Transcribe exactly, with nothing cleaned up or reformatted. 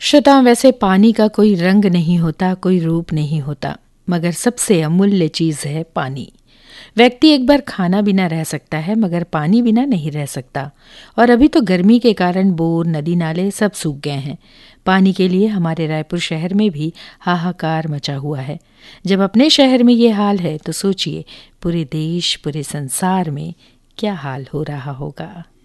श्रोताओं, वैसे पानी का कोई रंग नहीं होता, कोई रूप नहीं होता, मगर सबसे अमूल्य चीज़ है पानी। व्यक्ति एक बार खाना बिना रह सकता है, मगर पानी बिना नहीं रह सकता। और अभी तो गर्मी के कारण बोर, नदी नाले सब सूख गए हैं। पानी के लिए हमारे रायपुर शहर में भी हाहाकार मचा हुआ है। जब अपने शहर में ये हाल है तो सोचिए पूरे देश, पूरे संसार में क्या हाल हो रहा होगा।